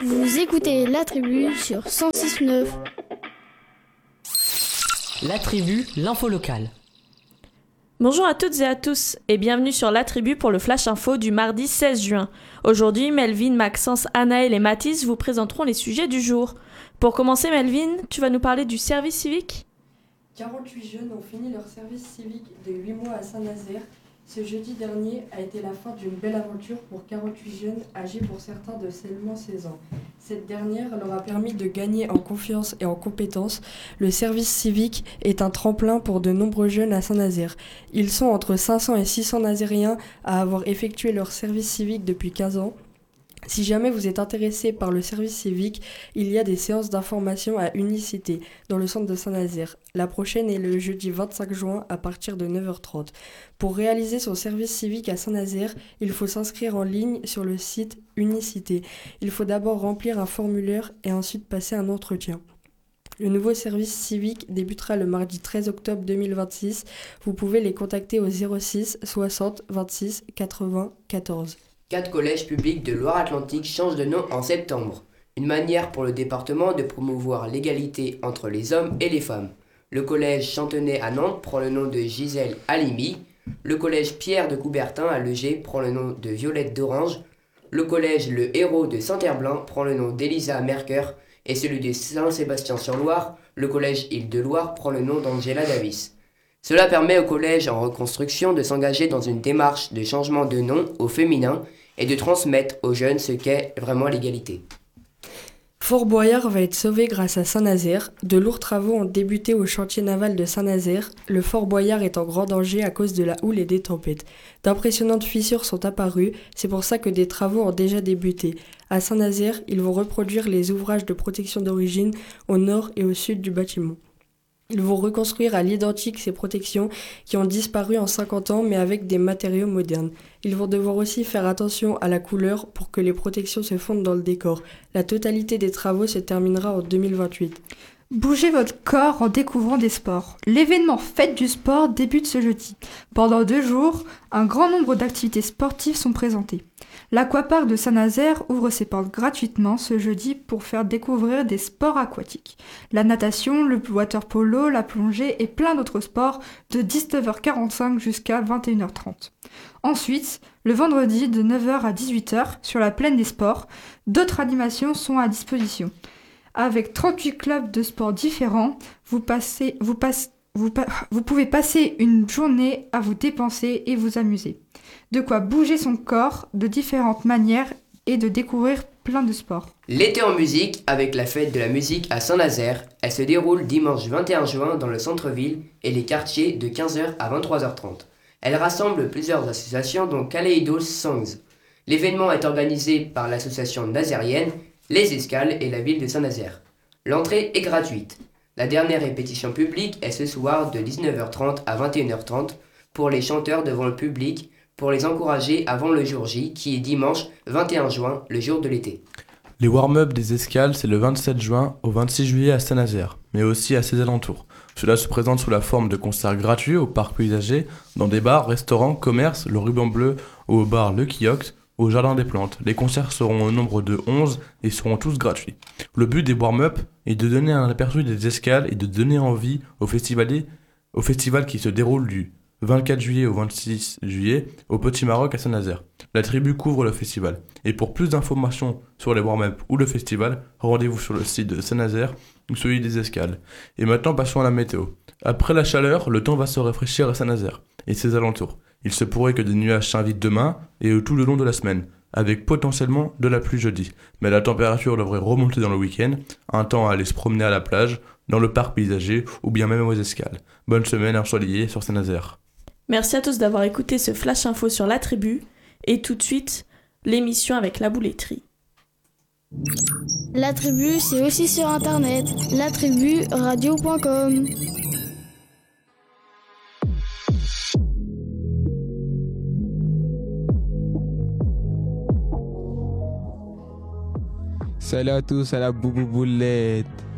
Vous écoutez La Tribu sur 106.9. La Tribu, l'info locale. Bonjour à toutes et à tous et bienvenue sur La Tribu pour le Flash Info du mardi 16 juin. Aujourd'hui, Melvin, Maxence, Anaël et Mathis vous présenteront les sujets du jour. Pour commencer, Melvin, tu vas nous parler du service civique ? 48 jeunes ont fini leur service civique de 8 mois à Saint-Nazaire. Ce jeudi dernier a été la fin d'une belle aventure pour 48 jeunes âgés pour certains de seulement 16 ans. Cette dernière leur a permis de gagner en confiance et en compétences. Le service civique est un tremplin pour de nombreux jeunes à Saint-Nazaire. Ils sont entre 500 et 600 Nazériens à avoir effectué leur service civique depuis 15 ans. Si jamais vous êtes intéressé par le service civique, il y a des séances d'information à Unicité, dans le centre de Saint-Nazaire. La prochaine est le jeudi 25 juin à partir de 9h30. Pour réaliser son service civique à Saint-Nazaire, il faut s'inscrire en ligne sur le site Unicité. Il faut d'abord remplir un formulaire et ensuite passer un entretien. Le nouveau service civique débutera le mardi 13 octobre 2026. Vous pouvez les contacter au 06 60 26 80 14. 4 collèges publics de Loire-Atlantique changent de nom en septembre. Une manière pour le département de promouvoir l'égalité entre les hommes et les femmes. Le collège Chantenay à Nantes prend le nom de Gisèle Halimi. Le collège Pierre de Coubertin à Legé prend le nom de Violette d'Orange. Le collège Le Hérault de Saint-Herblain prend le nom d'Elisa Mercœur. Et celui de Saint-Sébastien-sur-Loire, le collège Île-de-Loire, prend le nom d'Angela Davis. Cela permet au collège en reconstruction de s'engager dans une démarche de changement de nom au féminin et de transmettre aux jeunes ce qu'est vraiment l'égalité. Fort Boyard va être sauvé grâce à Saint-Nazaire. De lourds travaux ont débuté au chantier naval de Saint-Nazaire. Le Fort Boyard est en grand danger à cause de la houle et des tempêtes. D'impressionnantes fissures sont apparues, c'est pour ça que des travaux ont déjà débuté. À Saint-Nazaire, ils vont reproduire les ouvrages de protection d'origine au nord et au sud du bâtiment. Ils vont reconstruire à l'identique ces protections qui ont disparu en 50 ans mais avec des matériaux modernes. Ils vont devoir aussi faire attention à la couleur pour que les protections se fondent dans le décor. La totalité des travaux se terminera en 2028. Bougez votre corps en découvrant des sports. L'événement Fête du sport débute ce jeudi. Pendant 2 jours, un grand nombre d'activités sportives sont présentées. L'Aquapark de Saint-Nazaire ouvre ses portes gratuitement ce jeudi pour faire découvrir des sports aquatiques. La natation, le water polo, la plongée et plein d'autres sports de 19h45 jusqu'à 21h30. Ensuite, le vendredi de 9h à 18h sur la plaine des sports, d'autres animations sont à disposition. Avec 38 clubs de sports différents, vous pouvez passer une journée à vous dépenser et vous amuser. De quoi bouger son corps de différentes manières et de découvrir plein de sports. L'été en musique avec la fête de la musique à Saint-Nazaire. Elle se déroule dimanche 21 juin dans le centre-ville et les quartiers de 15h à 23h30. Elle rassemble plusieurs associations dont Kaleidos Songs. L'événement est organisé par l'association nazérienne Les Escales et la ville de Saint-Nazaire. L'entrée est gratuite. La dernière répétition publique est ce soir de 19h30 à 21h30 pour les chanteurs devant le public pour les encourager avant le jour J qui est dimanche 21 juin, le jour de l'été. Les warm-up des escales, c'est le 27 juin au 26 juillet à Saint-Nazaire, mais aussi à ses alentours. Cela se présente sous la forme de concerts gratuits au parc paysager, dans des bars, restaurants, commerces, le Ruban Bleu ou au bar Le Quiox, au Jardin des Plantes. Les concerts seront au nombre de 11 et seront tous gratuits. Le but des warm-up est de donner un aperçu des escales et de donner envie au festival qui se déroule du 24 juillet au 26 juillet au Petit Maroc à Saint-Nazaire. La tribu couvre le festival. Et pour plus d'informations sur les warm-up ou le festival, rendez-vous sur le site de Saint-Nazaire ou celui des escales. Et maintenant passons à la météo. Après la chaleur, le temps va se rafraîchir à Saint-Nazaire et ses alentours. Il se pourrait que des nuages s'invitent demain et tout le long de la semaine, avec potentiellement de la pluie jeudi. Mais la température devrait remonter dans le week-end, un temps à aller se promener à la plage, dans le parc paysager ou bien même aux escales. Bonne semaine ensoleillée sur Saint-Nazaire. Merci à tous d'avoir écouté ce Flash Info sur La Tribu. Et tout de suite, l'émission avec la bouletterie. La Tribu, c'est aussi sur internet. latriburadio.com. Salut à tous, à la boubou boulette.